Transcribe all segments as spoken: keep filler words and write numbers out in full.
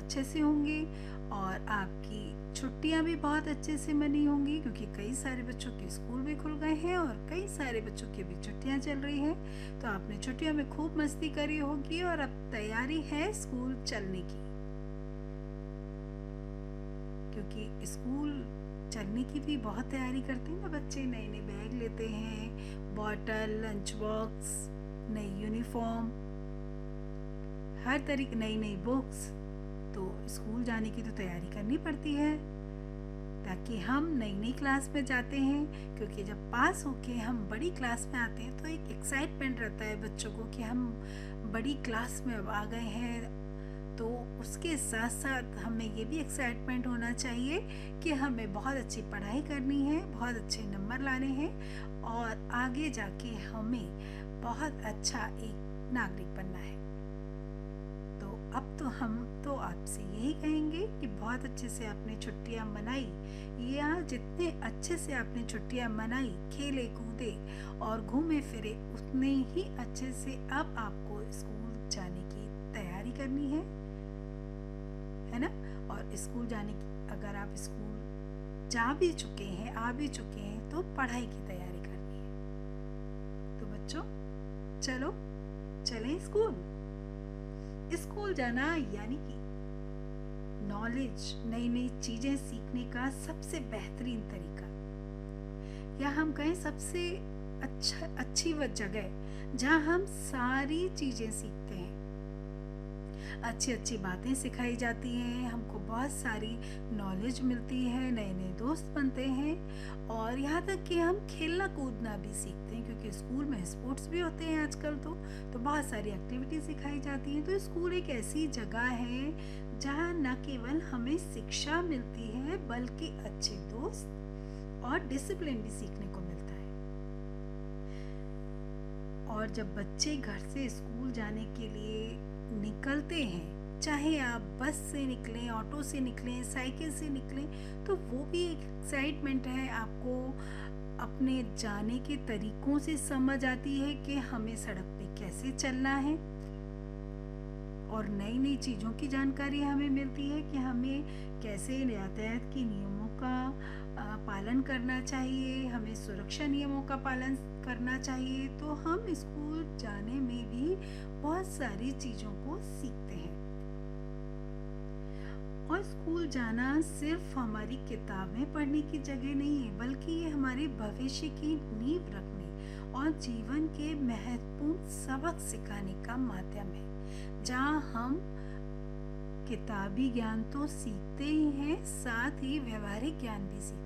अच्छे से होंगे और आपकी छुट्टियां भी बहुत अच्छे से मनी होंगी, क्योंकि कई सारे बच्चों के स्कूल भी खुल गए हैं और कई सारे बच्चों की भी छुट्टियां चल रही हैं। तो आपने छुट्टियों में खूब मस्ती करी होगी और अब तैयारी है स्कूल चलने की, क्योंकि स्कूल चलने की भी बहुत तैयारी करते हैं ना बच्चे। नए नए बैग लेते हैं, बॉटल, लंच बॉक्स, नई यूनिफॉर्म, हर तरीके नई नई बुक्स। तो स्कूल जाने की तो तैयारी करनी पड़ती है, ताकि हम नई नई क्लास में जाते हैं, क्योंकि जब पास होके हम बड़ी क्लास में आते हैं तो एक एक्साइटमेंट रहता है बच्चों को कि हम बड़ी क्लास में अब आ गए हैं। तो उसके साथ साथ हमें ये भी एक्साइटमेंट होना चाहिए कि हमें बहुत अच्छी पढ़ाई करनी है, बहुत अच्छे नंबर लाने हैं और आगे जाके हमें बहुत अच्छा एक नागरिक बनना है। तो अब तो हम तो आपसे यही कहेंगे कि बहुत अच्छे से आपने छुट्टियां मनाई, या जितने अच्छे से आपने छुट्टियां मनाई, खेले कूदे और घूमे फिरे, उतने ही अच्छे से अब आपको स्कूल जाने की तैयारी करनी है है ना। और स्कूल जाने की, अगर आप स्कूल जा भी चुके हैं, आ भी चुके हैं, तो पढ़ाई की तैयारी करनी है। तो बच्चों चलो चलें स्कूल। स्कूल जाना यानी कि नॉलेज, नई नई चीजें सीखने का सबसे बेहतरीन तरीका, या हम कहें सबसे अच्छा अच्छी वह जगह जहां हम सारी चीजें सीखते हैं। अच्छी अच्छी बातें सिखाई जाती हैं, हमको बहुत सारी नॉलेज मिलती है, नए नए दोस्त बनते हैं और यहाँ तक कि हम खेलना कूदना भी सीखते हैं, क्योंकि स्कूल में स्पोर्ट्स भी होते हैं आजकल। तो तो बहुत सारी एक्टिविटी सिखाई जाती हैं। तो स्कूल एक ऐसी जगह है जहाँ न केवल हमें शिक्षा मिलती है, बल्कि अच्छे दोस्त और डिसिप्लिन भी सीखने को मिलता है। और जब बच्चे घर से स्कूल जाने के लिए निकलते हैं, चाहे आप बस से निकलें, ऑटो से निकलें, साइकिल से निकलें, तो वो भी एक एक्साइटमेंट है। आपको अपने जाने के तरीकों से समझ आती है कि हमें सड़क पे कैसे चलना है, और नई नई चीज़ों की जानकारी हमें मिलती है कि हमें कैसे यातायात के नियमों का पालन करना चाहिए, हमें सुरक्षा नियमों का पालन करना चाहिए। तो हम स्कूल जाने में भी बहुत सारी चीज़ों को सीखते हैं। और स्कूल जाना सिर्फ हमारी किताबें पढ़ने की जगह नहीं है, बल्कि ये हमारे भविष्य की नींव रखने और जीवन के महत्वपूर्ण सबक सिखाने का माध्यम है, जहाँ हम किताबी ज्ञान तो सीखते ही हैं, साथ ही व्यवहारिक ज्ञान भी सीखते हैं।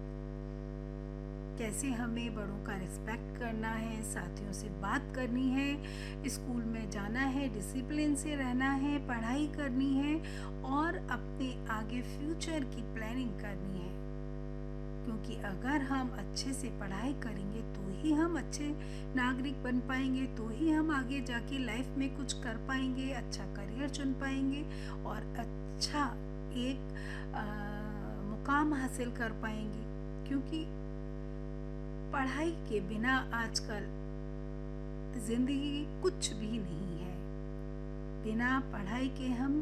कैसे हमें बड़ों का रिस्पेक्ट करना है, साथियों से बात करनी है, स्कूल में जाना है, डिसिप्लिन से रहना है, पढ़ाई करनी है और अपने आगे फ्यूचर की प्लानिंग करनी है। क्योंकि अगर हम अच्छे से पढ़ाई करेंगे तो ही हम अच्छे नागरिक बन पाएंगे, तो ही हम आगे जाके लाइफ में कुछ कर पाएंगे, अच्छा करियर चुन पाएंगे और अच्छा एक आ, मुकाम हासिल कर पाएंगे। क्योंकि पढ़ाई के बिना आजकल जिंदगी कुछ भी नहीं है। बिना पढ़ाई के हम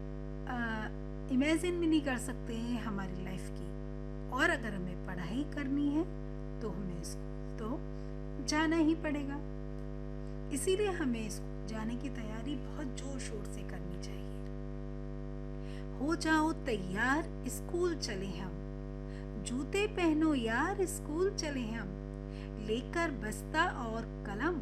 इमेजिन भी नहीं कर सकते हैं हमारी लाइफ की। और अगर हमें पढ़ाई करनी है तो हमें स्कूल तो जाना ही पड़ेगा। इसीलिए हमें स्कूल जाने की तैयारी बहुत जोर शोर से करनी चाहिए। हो जाओ तैयार, स्कूल चले हम, जूते पहनो यार, स्कूल चले हम, लेकर बस्ता और कलम,